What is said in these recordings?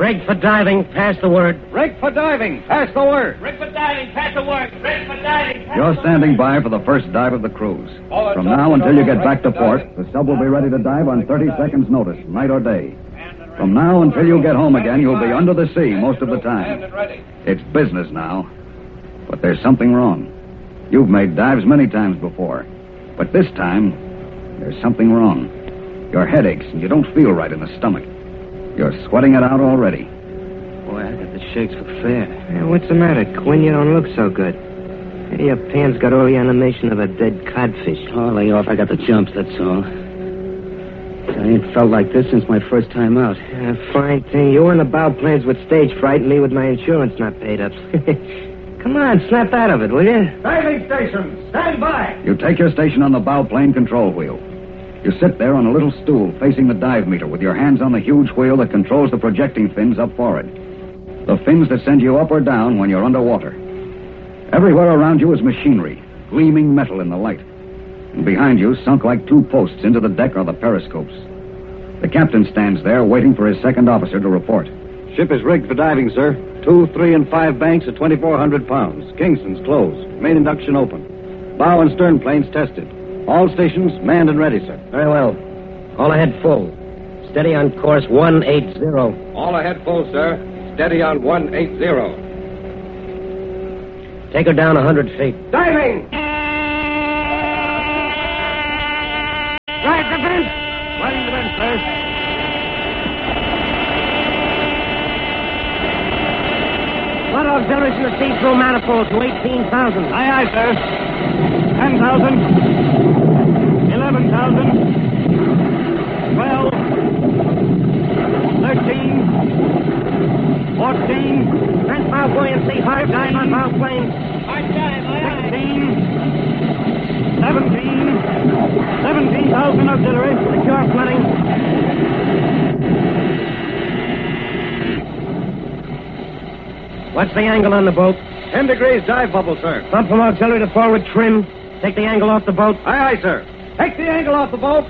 Rig for diving. Pass the word. Rig for diving. Pass the word. Rig for diving. Pass the word. Rig for diving. You're standing by for the first dive of the cruise. From now until you get back to port, the sub will be ready to dive on 30 seconds' notice, night or day. From now until you get home again, you'll be under the sea most of the time. It's business now. But there's something wrong. You've made dives many times before. But this time, there's something wrong. Your head aches and you don't feel right in the stomach. You're sweating it out already. Boy, I got the shakes for fair. Yeah, what's the matter, Quinn? You don't look so good. Hey, your pan's got all the animation of a dead codfish. Oh, lay off. I got the jumps, that's all. I ain't felt like this since my first time out. Fine thing. You were in the bow planes with stage fright and me with my insurance not paid up. Come on, snap out of it, will you? Diving station, stand by. You take your station on the bow plane control wheel. You sit there on a little stool facing the dive meter with your hands on the huge wheel that controls the projecting fins up forward. The fins that send you up or down when you're underwater. Everywhere around you is machinery, gleaming metal in the light. And behind you, sunk like two posts into the deck, are the periscopes. The captain stands there waiting for his second officer to report. Ship is rigged for diving, sir. 2, 3, and 5 banks at 2,400 pounds. Kingston's closed. Main induction open. Bow and stern planes tested. All stations manned and ready, sir. Very well. All ahead full. Steady on course 180. All ahead full, sir. Steady on 180. Take her down 100 feet. Diving! Right the vent. Running the vent, sir. Flood auxiliaries in the see-through manifold to 18,000. Aye, aye, sir. 10,000. 11,000. 12. 13. 14. Vent bow buoyancy, hard dive on bow plane. 16. 17. 17,000 auxiliary. Secure flooding. What's the angle on the boat? 10 degrees dive bubble, sir. Bump from auxiliary to forward trim. Take the angle off the boat. Aye, aye, sir. Take the angle off the boat.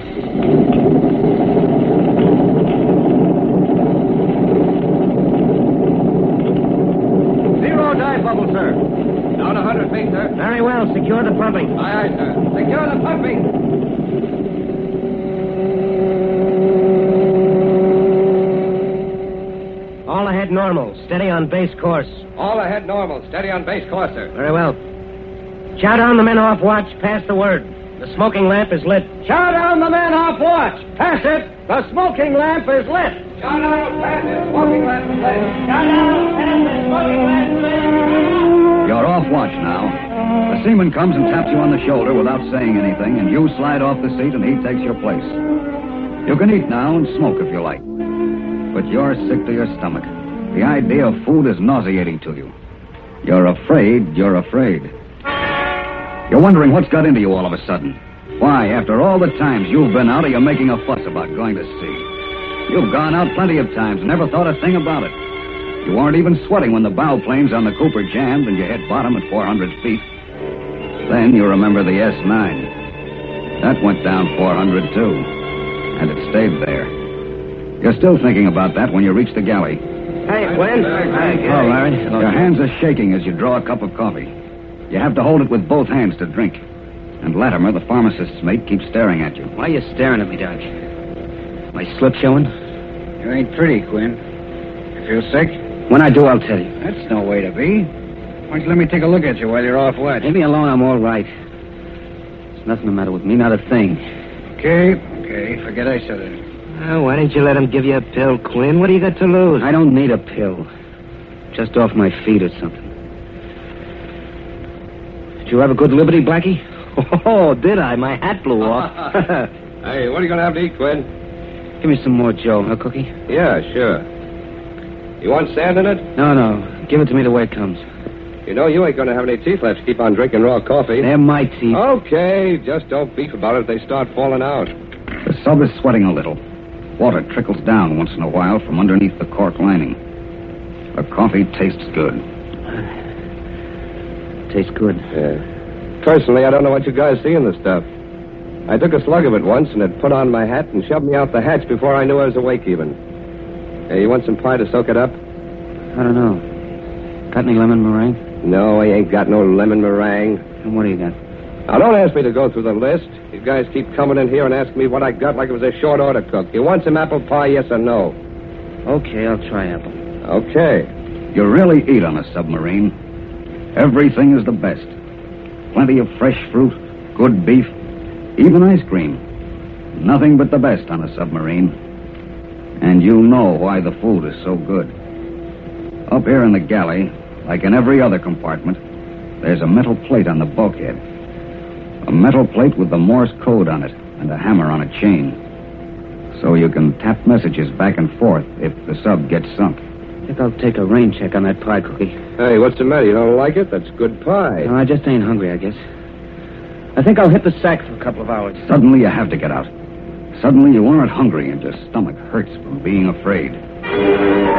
Zero dive bubble, sir. Down 100 feet, sir. Very well. Secure the pumping. Aye, aye, sir. Secure the pumping. All ahead normal. Steady on base course. All ahead normal. Steady on base course, sir. Very well. Chow down the men off watch. Pass the word. The smoking lamp is lit. Chow down the man off watch. Pass it. The smoking lamp is lit. Chow down, pass it. Smoking lamp is lit. Chow down, pass it. Smoking lamp is lit. You're off watch now. The seaman comes and taps you on the shoulder without saying anything, and you slide off the seat and he takes your place. You can eat now and smoke if you like. But you're sick to your stomach. The idea of food is nauseating to you. You're afraid you're afraid. You're wondering what's got into you all of a sudden. Why, after all the times you've been out, are you making a fuss about going to sea? You've gone out plenty of times and never thought a thing about it. You weren't even sweating when the bow planes on the Cooper jammed and you hit bottom at 400 feet. Then you remember the S-9. That went down 400, too. And it stayed there. You're still thinking about that when you reach the galley. Hey, Quinn. Hello, Larry. Your hands are shaking as you draw a cup of coffee. You have to hold it with both hands to drink. And Latimer, the pharmacist's mate, keeps staring at you. Why are you staring at me, Doc? My slip showing? You ain't pretty, Quinn. You feel sick? When I do, I'll tell you. That's no way to be. Why don't you let me take a look at you while you're off watch? Leave me alone, I'm all right. There's nothing the matter with me, not a thing. Okay. Forget I said it. Why didn't you let him give you a pill, Quinn? What do you got to lose? I don't need a pill. Just off my feet or something. Did you have a good liberty, Blackie? Oh, did I? My hat blew off. Hey, what are you going to have to eat, Quinn? Give me some more, Joe. A cookie? Yeah, sure. You want sand in it? No. Give it to me the way it comes. You know you ain't going to have any teeth left to keep on drinking raw coffee. They're my teeth. Okay, just don't beef about it if they start falling out. The sub is sweating a little. Water trickles down once in a while from underneath the cork lining. The coffee tastes good. Tastes good. Yeah. Personally, I don't know what you guys see in the stuff. I took a slug of it once, and it put on my hat and shoved me out the hatch before I knew I was awake even. Hey, you want some pie to soak it up? I don't know. Got any lemon meringue? No, I ain't got no lemon meringue. And what do you got? Now, don't ask me to go through the list. You guys keep coming in here and asking me what I got like it was a short order cook. You want some apple pie, yes or no? Okay, I'll try apple. Okay. You really eat on a submarine. Everything is the best. Plenty of fresh fruit, good beef, even ice cream. Nothing but the best on a submarine. And you know why the food is so good. Up here in the galley, like in every other compartment, there's a metal plate on the bulkhead. A metal plate with the Morse code on it and a hammer on a chain. So you can tap messages back and forth if the sub gets sunk. I think I'll take a rain check on that pie cookie. Hey, what's the matter? You don't like it? That's good pie. No, I just ain't hungry, I guess. I think I'll hit the sack for a couple of hours. Suddenly you have to get out. Suddenly you aren't hungry and your stomach hurts from being afraid.